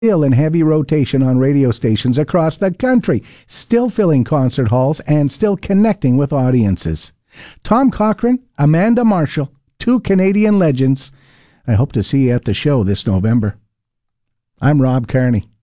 still in heavy rotation on radio stations across the country, still filling concert halls and still connecting with audiences. Tom Cochrane, Amanda Marshall, two Canadian legends. I hope to see you at the show this November. I'm Rob Carney.